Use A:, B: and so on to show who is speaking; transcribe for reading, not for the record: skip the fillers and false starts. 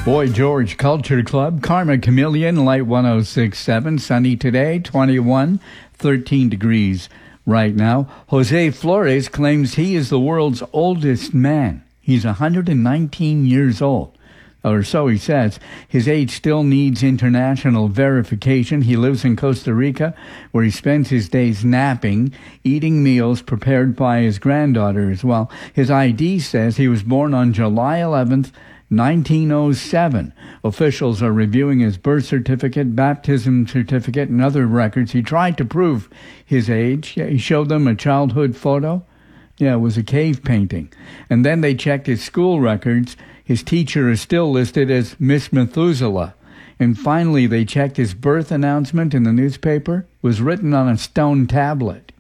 A: Boy George Culture Club, Karma Chameleon, Light 106.7, sunny today, 21, 13 degrees right now. Jose Flores claims he is the world's oldest man. He's 119 years old, or so he says. His age still needs international verification. He lives in Costa Rica, where he spends his days napping, eating meals prepared by his granddaughter as well. His ID says he was born on July 11th, 1907. Officials are reviewing his birth certificate, baptism certificate, and other records. He tried to prove his age. He showed them a childhood photo. Yeah, it was a cave painting. And then they checked his school records. His teacher is still listed as Miss Methuselah. And finally, they checked his birth announcement in the newspaper. It was written on a stone tablet.